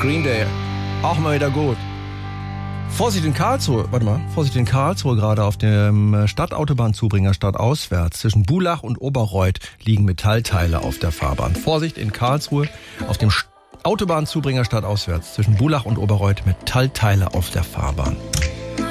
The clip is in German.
Green Day. Auch mal wieder gut. Vorsicht in Karlsruhe gerade auf dem Stadtautobahnzubringer stadtauswärts. Zwischen Bulach und Oberreuth liegen Metallteile auf der Fahrbahn. Vorsicht in Karlsruhe auf dem Autobahnzubringer stadtauswärts. Zwischen Bulach und Oberreuth Metallteile auf der Fahrbahn.